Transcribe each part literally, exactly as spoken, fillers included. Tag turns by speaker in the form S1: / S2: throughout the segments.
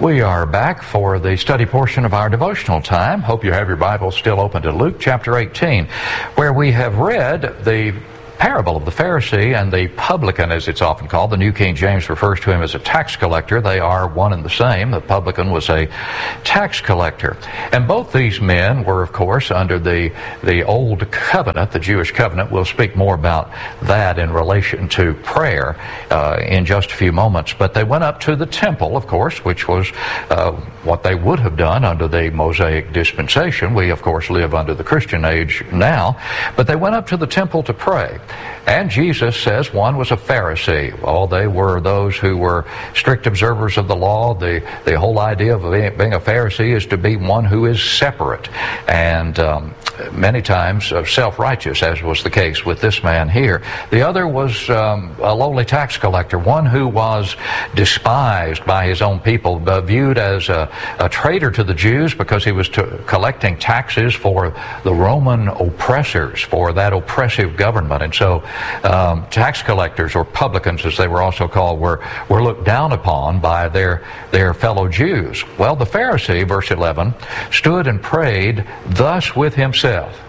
S1: We are back for the study portion of our devotional time. Hope you have your Bible still open to Luke chapter eighteen, where we have read the parable of the Pharisee and the publican, as it's often called. The New King James refers to him as a tax collector. They are one and the same. The publican was a tax collector. And both these men were, of course, under the, the old covenant, the Jewish covenant. We'll speak more about that in relation to prayer uh, in just a few moments. But they went up to the temple, of course, which was uh, what they would have done under the Mosaic dispensation. We, of course, live under the Christian age now. But they went up to the temple to pray. And Jesus says one was a Pharisee. Well, they were those who were strict observers of the law. The, the whole idea of being a Pharisee is to be one who is separate and um, many times uh, self-righteous, as was the case with this man here. The other was um, a lowly tax collector, one who was despised by his own people, uh, viewed as a, a traitor to the Jews because he was to, collecting taxes for the Roman oppressors, for that oppressive government. And so um, tax collectors, or publicans as they were also called, were, were looked down upon by their, their fellow Jews. Well, the Pharisee, verse eleven, stood and prayed thus with himself.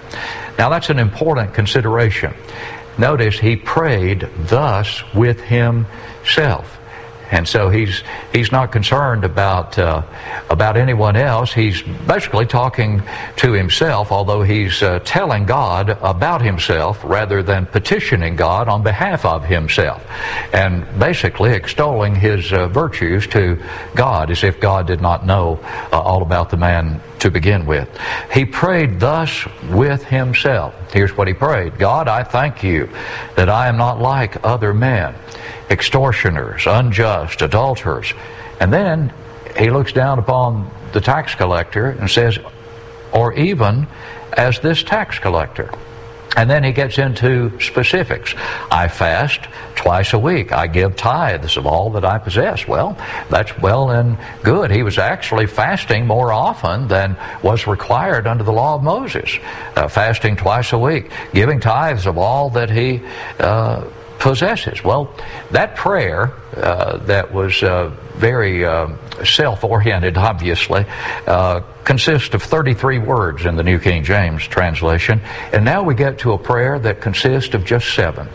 S1: Now that's an important consideration. Notice he prayed thus with himself. And so he's he's not concerned about uh, about anyone else. He's basically talking to himself, although he's uh, telling God about himself rather than petitioning God on behalf of himself, and basically extolling his uh, virtues to God as if God did not know uh, all about the man to begin with. He prayed thus with himself. Here's what he prayed: God, I thank you that I am not like other men, extortioners, unjust, adulterers. And then he looks down upon the tax collector and says, or even as this tax collector. And then he gets into specifics. I fast twice a week. I give tithes of all that I possess. Well, that's well and good. He was actually fasting more often than was required under the law of Moses. Uh, fasting twice a week. Giving tithes of all that he uh, possesses. Well, that prayer uh, that was uh, very uh, self-oriented, obviously, uh, consists of thirty-three words in the New King James translation. And now we get to a prayer that consists of just seven.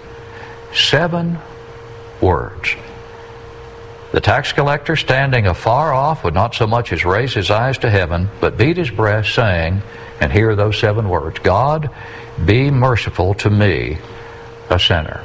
S1: Seven words. The tax collector, standing afar off, would not so much as raise his eyes to heaven, but beat his breast, saying, and here are those seven words: God, be merciful to me, a sinner.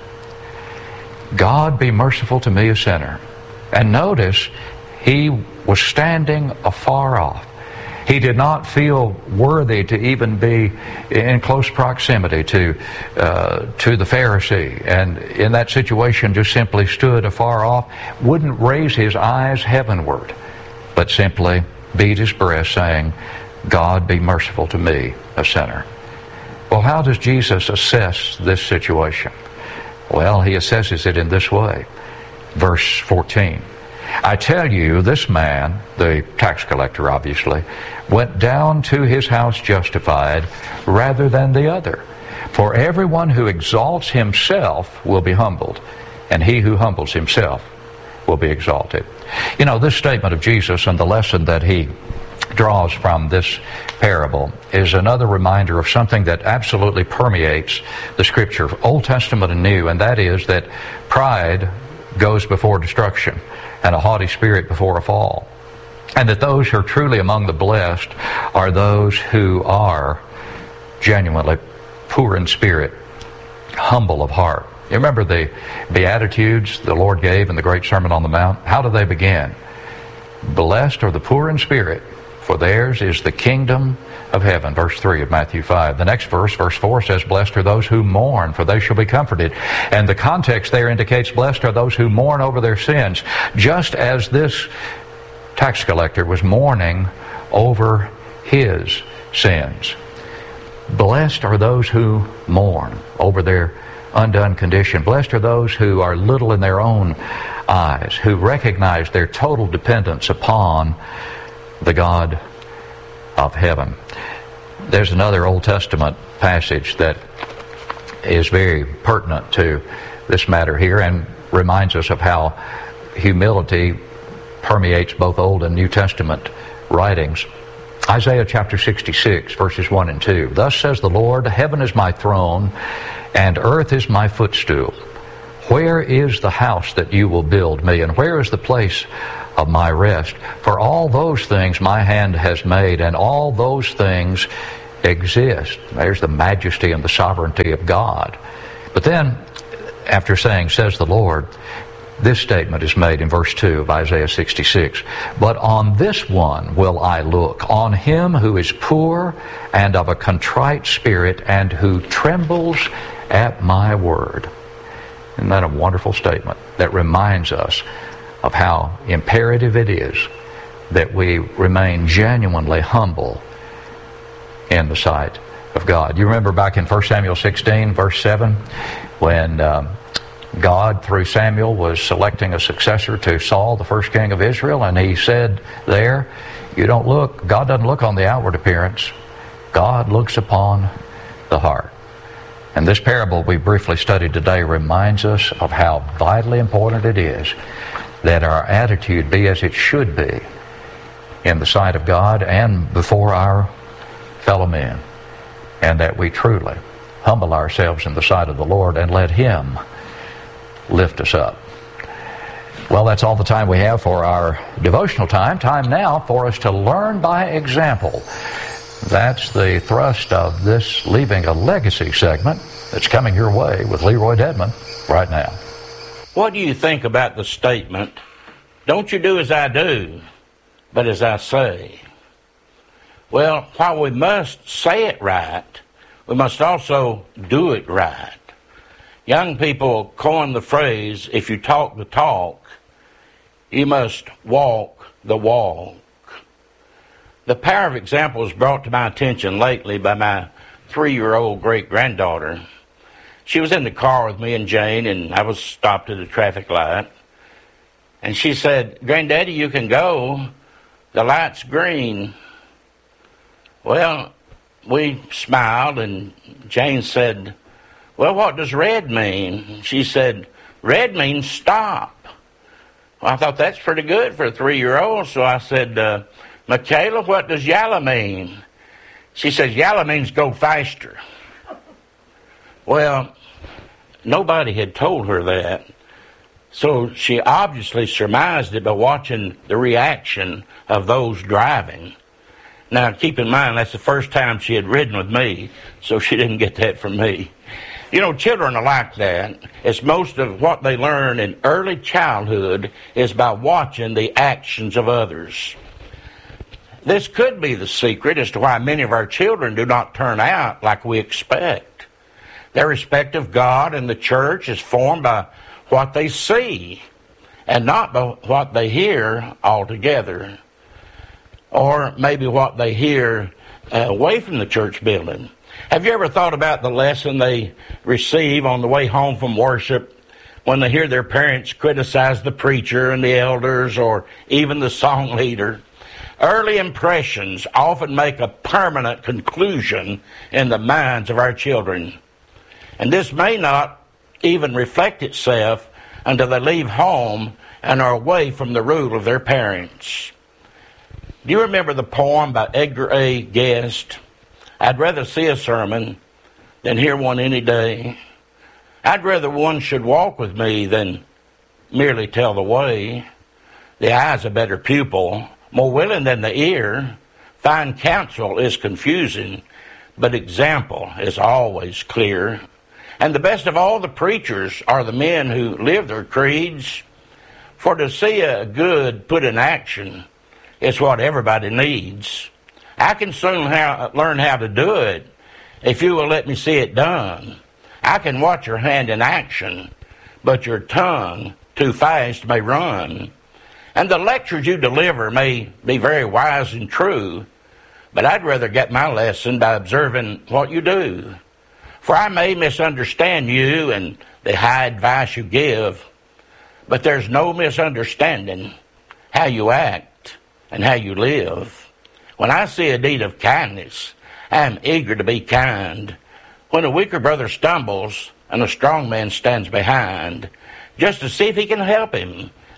S1: God, be merciful to me, a sinner. And notice, he was standing afar off. He did not feel worthy to even be in close proximity to uh, to the Pharisee, and in that situation just simply stood afar off, wouldn't raise his eyes heavenward, but simply beat his breast, saying, God, be merciful to me, a sinner. Well, how does Jesus assess this situation? Well, he assesses it in this way. Verse fourteen. I tell you, this man, the tax collector obviously, went down to his house justified rather than the other. For everyone who exalts himself will be humbled, and he who humbles himself will be exalted. You know, this statement of Jesus and the lesson that he draws from this parable is another reminder of something that absolutely permeates the Scripture, Old Testament and New, and that is that pride goes before destruction and a haughty spirit before a fall. And that those who are truly among the blessed are those who are genuinely poor in spirit, humble of heart. You remember the Beatitudes the Lord gave in the Great Sermon on the Mount? How do they begin? Blessed are the poor in spirit, for theirs is the kingdom of heaven. Verse three of Matthew five. The next verse, verse four, says, blessed are those who mourn, for they shall be comforted. And the context there indicates blessed are those who mourn over their sins, just as this tax collector was mourning over his sins. Blessed are those who mourn over their undone condition. Blessed are those who are little in their own eyes, who recognize their total dependence upon the God of heaven. There's another Old Testament passage that is very pertinent to this matter here and reminds us of how humility permeates both Old and New Testament writings. Isaiah chapter sixty-six, verses one and two. Thus says the Lord, heaven is my throne, and earth is my footstool. Where is the house that you will build me, and where is the place of my rest? For all those things my hand has made, and all those things exist. There's the majesty and the sovereignty of God. But then, after saying, says the Lord, this statement is made in verse two of Isaiah sixty-six. But on this one will I look, on him who is poor and of a contrite spirit, and who trembles at my word. Isn't that a wonderful statement that reminds us of how imperative it is that we remain genuinely humble in the sight of God? You remember back in First Samuel sixteen, verse seven, when um, God, through Samuel, was selecting a successor to Saul, the first king of Israel, and he said there, you don't look, God doesn't look on the outward appearance. God looks upon the heart. And this parable we briefly studied today reminds us of how vitally important it is that our attitude be as it should be in the sight of God and before our fellow men, and that we truly humble ourselves in the sight of the Lord and let Him lift us up. Well, that's all the time we have for our devotional time. Time now for us to learn by example. That's the thrust of this Leaving a Legacy segment that's coming your way with Leroy Dedman right now.
S2: What do you think about the statement, don't you do as I do, but as I say? Well, while we must say it right, we must also do it right. Young people coin the phrase, if you talk the talk, you must walk the walk. The power of example was brought to my attention lately by my three-year-old great-granddaughter. She was in the car with me and Jane, and I was stopped at a traffic light. And she said, Granddaddy, you can go. The light's green. Well, we smiled, and Jane said, well, what does red mean? She said, red means stop. Well, I thought that's pretty good for a three-year-old, so I said, uh, Michaela, what does yellow mean? She says, yellow means go faster. Well, nobody had told her that, so she obviously surmised it by watching the reaction of those driving. Now, keep in mind, that's the first time she had ridden with me, so she didn't get that from me. You know, children are like that. It's most of what they learn in early childhood is by watching the actions of others. This could be the secret as to why many of our children do not turn out like we expect. Their respect of God and the church is formed by what they see and not by what they hear altogether, or maybe what they hear uh, away from the church building. Have you ever thought about the lesson they receive on the way home from worship when they hear their parents criticize the preacher and the elders or even the song leader? Early impressions often make a permanent conclusion in the minds of our children. And this may not even reflect itself until they leave home and are away from the rule of their parents. Do you remember the poem by Edgar A. Guest? I'd rather see a sermon than hear one any day. I'd rather one should walk with me than merely tell the way. The eye's a better pupil, more willing than the ear. Fine counsel is confusing, but example is always clear. And the best of all the preachers are the men who live their creeds. For to see a good put in action is what everybody needs. I can soon ha- learn how to do it if you will let me see it done. I can watch your hand in action, but your tongue too fast may run. And the lectures you deliver may be very wise and true, but I'd rather get my lesson by observing what you do. For I may misunderstand you and the high advice you give, but there's no misunderstanding how you act and how you live. When I see a deed of kindness, I am eager to be kind. When a weaker brother stumbles and a strong man stands behind, just to see if he can help him,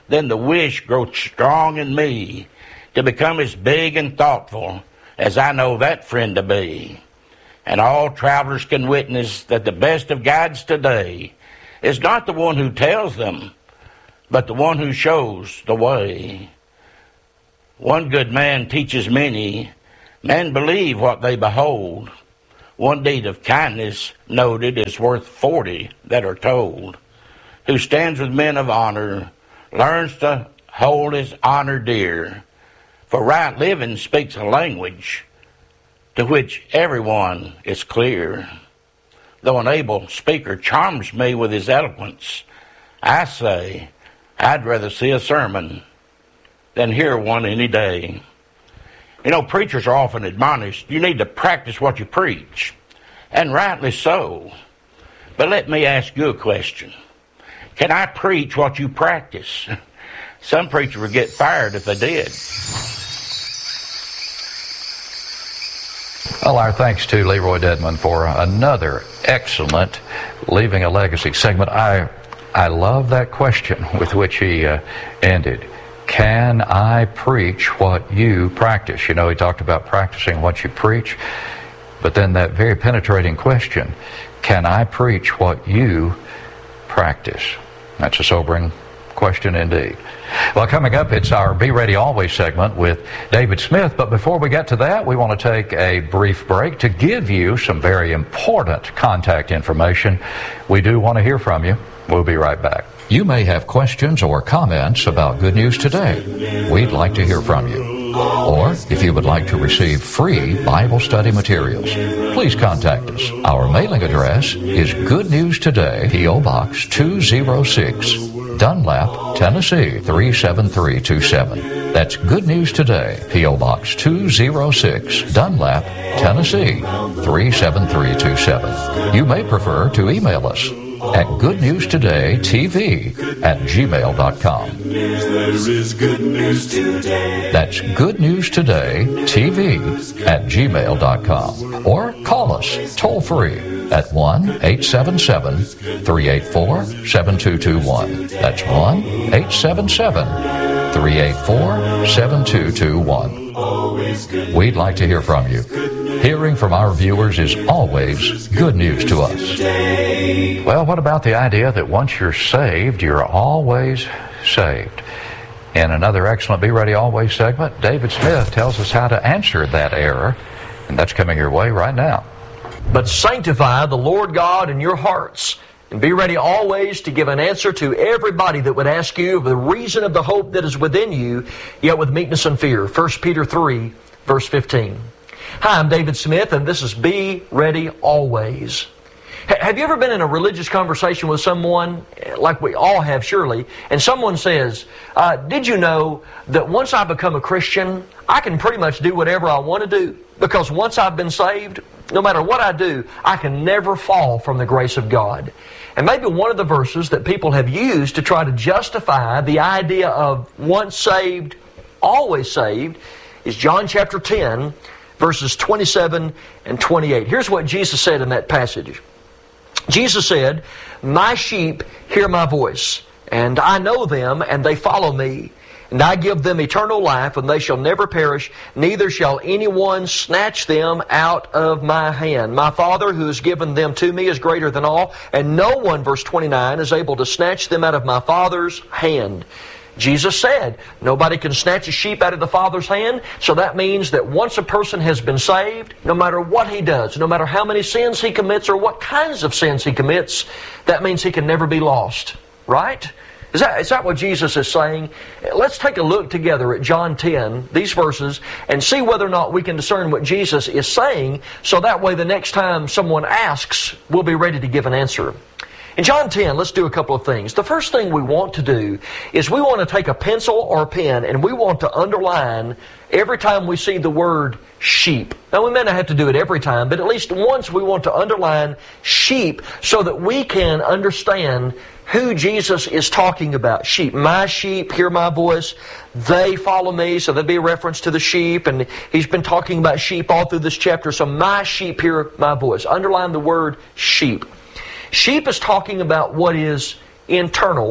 S2: then the wish grows strong in me to become as big and thoughtful as I know that friend to be. And all travelers can witness that the best of guides today is not the one who tells them, but the one who shows the way. One good man teaches many. Men believe what they behold. One deed of kindness noted is worth forty that are told. Who stands with men of honor learns to hold his honor dear. For right living speaks a language to which everyone is clear. Though an able speaker charms me with his eloquence, I say I'd rather see a sermon than hear one any day. You know, preachers are often admonished, you need to practice what you preach, and rightly so. But let me ask you a question. Can I preach what you practice? Some preachers would get fired if they did.
S1: Well, our thanks to Leroy Dedman for another excellent Leaving a Legacy segment. I I love that question with which he uh, ended. Can I preach what you practice? You know, he talked about practicing what you preach, but then that very penetrating question, can I preach what you practice? That's a sobering question indeed. Well, coming up, it's our Be Ready Always segment with David Smith. But before we get to that, we want to take a brief break to give you some very important contact information. We do want to hear from you. We'll be right back. You may have questions or comments about Good News Today. We'd like to hear from you. Or if you would like to receive free Bible study materials, please contact us. Our mailing address is Good News Today, P O Box two oh six, Dunlap, Tennessee three seven three two seven. That's Good News Today, P O Box two oh six, Dunlap, Tennessee three seven three two seven. You may prefer to email us at goodnewstodaytv at gmail dot com. That's goodnewstodaytv at gmail dot com. Or call us toll free at one eight seven seven, three eight four, seven two two one. That's one eight seven seven, three eight four, seven two two one. We'd like to hear from you. Hearing from our viewers is always good news to us. Well, what about the idea that once you're saved, you're always saved? In another excellent Be Ready Always segment, David Smith tells us how to answer that error, and that's coming your way right now.
S3: But sanctify the Lord God in your hearts, and be ready always to give an answer to everybody that would ask you of the reason of the hope that is within you, yet with meekness and fear. First Peter three, verse fifteen. Hi, I'm David Smith, and this is Be Ready Always. H- have you ever been in a religious conversation with someone, like we all have surely, and someone says, uh, did you know that once I become a Christian, I can pretty much do whatever I want to do? Because once I've been saved, no matter what I do, I can never fall from the grace of God. And maybe one of the verses that people have used to try to justify the idea of once saved, always saved, is John chapter ten, verses twenty-seven and twenty-eight. Here's what Jesus said in that passage. Jesus said, my sheep hear my voice, and I know them, and they follow me. And I give them eternal life, and they shall never perish, neither shall anyone snatch them out of my hand. My Father who has given them to me is greater than all, and no one, verse twenty-nine, is able to snatch them out of my Father's hand. Jesus said, nobody can snatch a sheep out of the Father's hand, so that means that once a person has been saved, no matter what he does, no matter how many sins he commits or what kinds of sins he commits, that means he can never be lost. Right? Is that, is that what Jesus is saying? Let's take a look together at John ten, these verses, and see whether or not we can discern what Jesus is saying, so that way the next time someone asks, we'll be ready to give an answer. In John ten, let's do a couple of things. The first thing we want to do is we want to take a pencil or a pen and we want to underline every time we see the word sheep. Now, we may not have to do it every time, but at least once we want to underline sheep so that we can understand who Jesus is talking about. Sheep. My sheep hear my voice. They follow me. So there'll be a reference to the sheep. And he's been talking about sheep all through this chapter. So my sheep hear my voice. Underline the word sheep. Sheep is talking about what is internal,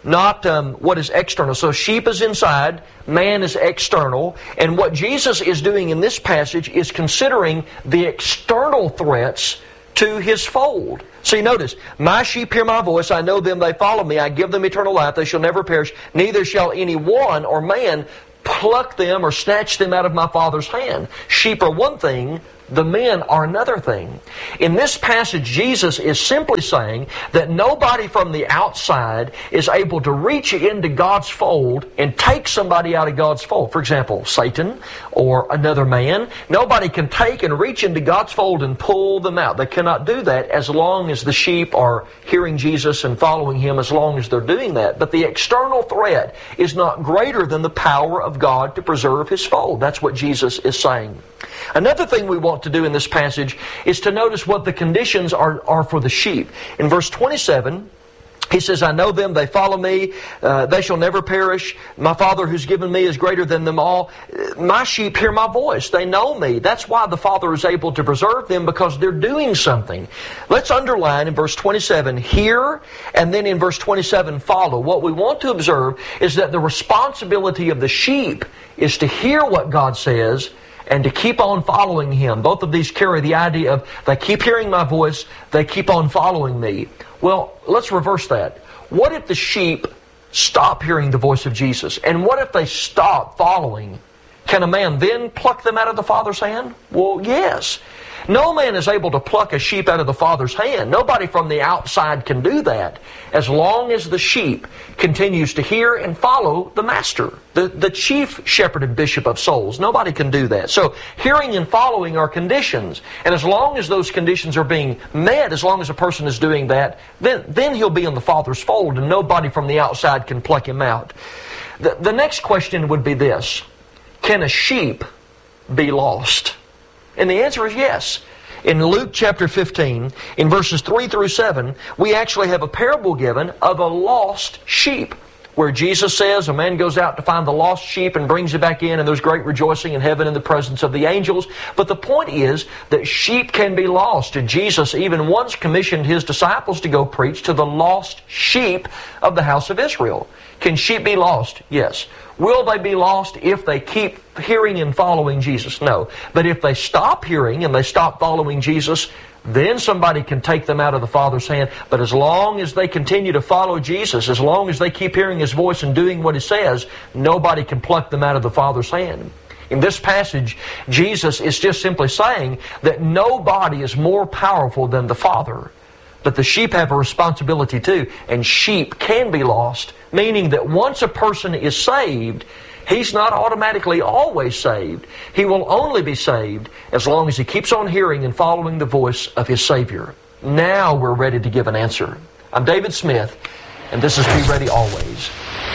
S3: not um, what is external. So sheep is inside, man is external, and what Jesus is doing in this passage is considering the external threats to His fold. See, notice, my sheep hear my voice, I know them, they follow me, I give them eternal life, they shall never perish, neither shall any one or man pluck them or snatch them out of my Father's hand. Sheep are one thing, the men are another thing. In this passage, Jesus is simply saying that nobody from the outside is able to reach into God's fold and take somebody out of God's fold. For example, Satan or another man. Nobody can take and reach into God's fold and pull them out. They cannot do that as long as the sheep are hearing Jesus and following Him, as long as they're doing that. But the external threat is not greater than the power of God to preserve His fold. That's what Jesus is saying. Another thing we want to do in this passage is to notice what the conditions are, are for the sheep. In verse twenty-seven, He says, I know them, they follow me, uh, they shall never perish. My Father who's given me is greater than them all. My sheep hear my voice, they know me. That's why the Father is able to preserve them, because they're doing something. Let's underline in verse twenty-seven, hear, and then in verse twenty-seven, follow. What we want to observe is that the responsibility of the sheep is to hear what God says and to keep on following Him. Both of these carry the idea of, they keep hearing my voice, they keep on following me. Well, let's reverse that. What if the sheep stop hearing the voice of Jesus? And what if they stop following? Can a man then pluck them out of the Father's hand? Well, yes. No man is able to pluck a sheep out of the Father's hand. Nobody from the outside can do that, as long as the sheep continues to hear and follow the Master, the, the chief shepherd and bishop of souls. Nobody can do that. So hearing and following are conditions, and as long as those conditions are being met, as long as a person is doing that, then, then he'll be in the Father's fold, and nobody from the outside can pluck him out. The, the next question would be this: can a sheep be lost? And the answer is yes. In Luke chapter fifteen, in verses three through seven, we actually have a parable given of a lost sheep, where Jesus says a man goes out to find the lost sheep and brings it back in, and there's great rejoicing in heaven in the presence of the angels. But the point is that sheep can be lost, and Jesus even once commissioned His disciples to go preach to the lost sheep of the house of Israel. Can sheep be lost? Yes. Will they be lost if they keep hearing and following Jesus? No. But if they stop hearing and they stop following Jesus, then somebody can take them out of the Father's hand. But as long as they continue to follow Jesus, as long as they keep hearing His voice and doing what He says, nobody can pluck them out of the Father's hand. In this passage, Jesus is just simply saying that nobody is more powerful than the Father. But the sheep have a responsibility too, and sheep can be lost, meaning that once a person is saved, he's not automatically always saved. He will only be saved as long as he keeps on hearing and following the voice of his Savior. Now we're ready to give an answer. I'm David Smith, and this is Be Ready Always.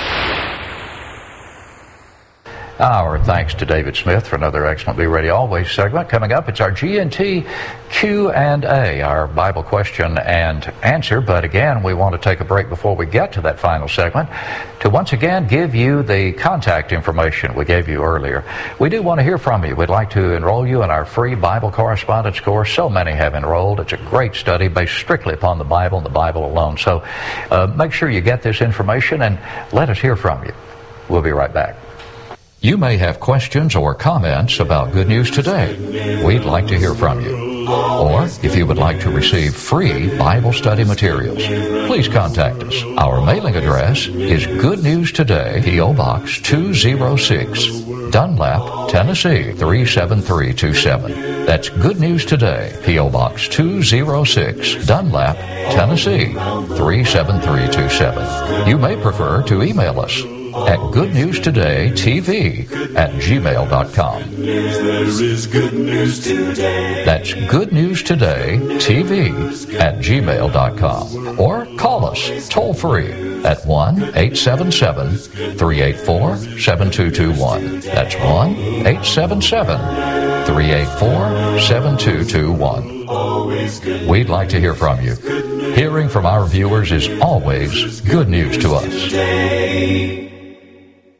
S1: Our thanks to David Smith for another excellent Be Ready Always segment. Coming up, it's our G and T Q and A, our Bible question and answer. But again, we want to take a break before we get to that final segment to once again give you the contact information we gave you earlier. We do want to hear from you. We'd like to enroll you in our free Bible correspondence course. So many have enrolled. It's a great study based strictly upon the Bible and the Bible alone. So uh, make sure you get this information and let us hear from you. We'll be right back. You may have questions or comments about Good News Today. We'd like to hear from you. Or if you would like to receive free Bible study materials, please contact us. Our mailing address is Good News Today, P O Box two oh six, Dunlap, Tennessee three seven three two seven. That's Good News Today, P O Box two oh six, Dunlap, Tennessee three seven three two seven. You may prefer to email us at goodnewstodaytv at gmail dot com.
S4: There is good news today.
S1: That's goodnewstodaytv at gmail dot com. Or call us toll free at one eight seven seven, three eight four, seven two two one. That's one eight seven seven, three eight four, seven two two one. We'd like to hear from you. Hearing from our viewers is always good news to us.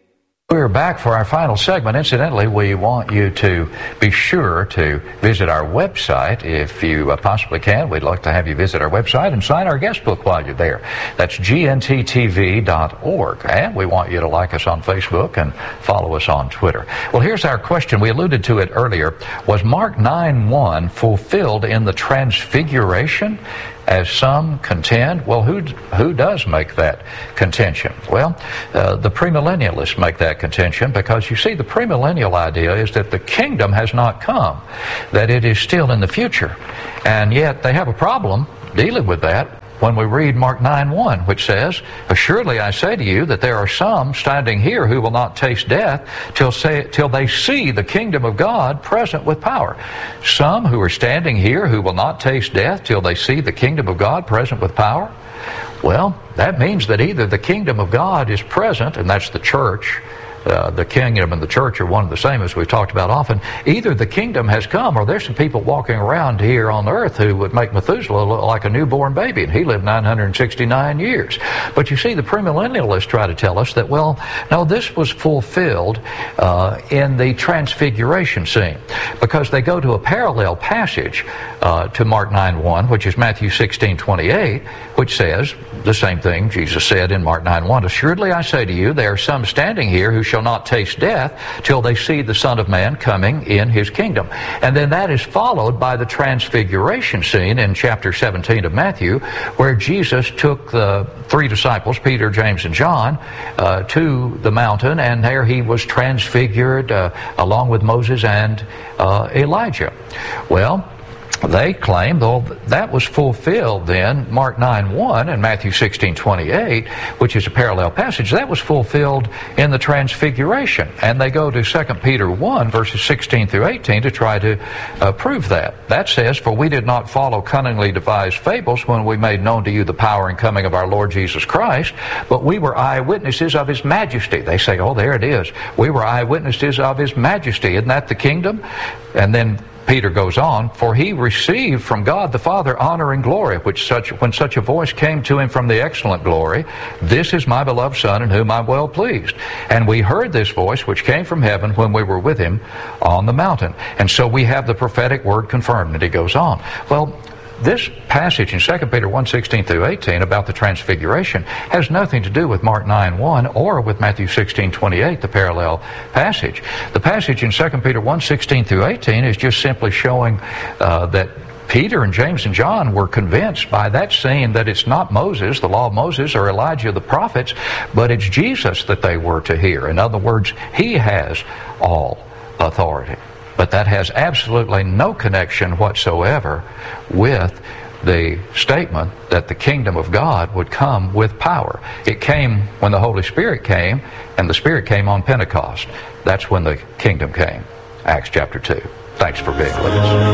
S1: We're back for our final segment. Incidentally, we want you to be sure to visit our website if you uh, possibly can. We'd like to have you visit our website and sign our guest book while you're there. That's G N T T V dot org. And we want you to like us on Facebook and follow us on Twitter. Well, here's our question. We alluded to it earlier. Was Mark nine one fulfilled in the Transfiguration, as some contend? Well, who who does make that contention? Well, uh, the premillennialists make that contention, because you see, the premillennial idea is that the kingdom has not come, that it is still in the future. And yet they have a problem dealing with that when we read Mark nine one, which says, "Assuredly I say to you that there are some standing here who will not taste death till say, till they see the kingdom of God present with power." Some who are standing here who will not taste death till they see the kingdom of God present with power. Well, that means that either the kingdom of God is present, and that's the church. Uh, the kingdom and the church are one and the same, as we've talked about often. Either the kingdom has come, or there's some people walking around here on earth who would make Methuselah look like a newborn baby, and he lived nine hundred sixty-nine years. But you see, the premillennialists try to tell us that, well, no, this was fulfilled uh, in the transfiguration scene, because they go to a parallel passage uh, to Mark nine one, which is Matthew sixteen twenty-eight, which says the same thing Jesus said in Mark nine one. "Assuredly I say to you, there are some standing here who shall not taste death till they see the Son of Man coming in his kingdom." And then that is followed by the transfiguration scene in chapter seventeen of Matthew, where Jesus took the three disciples, Peter, James, and John, uh, to the mountain, and there he was transfigured uh, along with Moses and uh, Elijah. Well, they claim, though, that was fulfilled then, Mark nine one and Matthew sixteen twenty-eight, which is a parallel passage, that was fulfilled in the Transfiguration. And they go to Second Peter one, verses sixteen through eighteen, to try to uh, prove that. That says, "For we did not follow cunningly devised fables when we made known to you the power and coming of our Lord Jesus Christ, but we were eyewitnesses of his majesty." They say, oh, there it is. We were eyewitnesses of his majesty. Isn't that the kingdom? And then Peter goes on, "For he received from God the Father honor and glory, which such when such a voice came to him from the excellent glory, 'This is my beloved Son, in whom I'm well pleased.' And we heard this voice which came from heaven when we were with him on the mountain." And so we have the prophetic word confirmed. And he goes on. Well, this passage in Second Peter one, sixteen through eighteen about the Transfiguration has nothing to do with Mark nine one or with Matthew sixteen twenty-eight, the parallel passage. The passage in Second Peter one, sixteen through eighteen is just simply showing uh, that Peter and James and John were convinced by that scene that it's not Moses, the law of Moses, or Elijah, the prophets, but it's Jesus that they were to hear. In other words, he has all authority. But that has absolutely no connection whatsoever with the statement that the kingdom of God would come with power. It came when the Holy Spirit came, and the Spirit came on Pentecost. That's when the kingdom came. Acts chapter two. Thanks for being with us.